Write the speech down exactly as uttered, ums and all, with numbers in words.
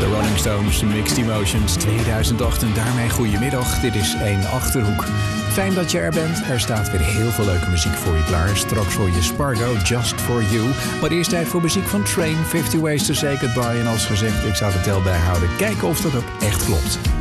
de Rolling Stones, Mixed Emotions tweeduizend acht. En daarmee goedemiddag, dit is één Achterhoek. Fijn dat je er bent. Er staat weer heel veel leuke muziek voor je klaar. Straks hoor je Spargo, Just For You. Maar eerst tijd voor muziek van Train, fifty Ways To Say Goodbye. En als gezegd, ik zou de tel bijhouden. Kijken of dat ook echt klopt.